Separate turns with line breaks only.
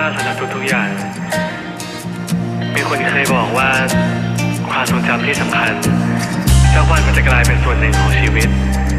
ากๆสำหรับทุกๆอย่างมีคนเคยบอกว่าความทรงจำที่สำคัญสักวันมันจะกลายเป็นส่วนหนึ่งของชีวิต